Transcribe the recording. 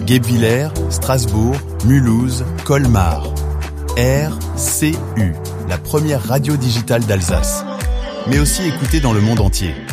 Guebwiller, Strasbourg, Mulhouse, Colmar. RCU, la première radio digitale d'Alsace. Mais aussi écoutée dans le monde entier.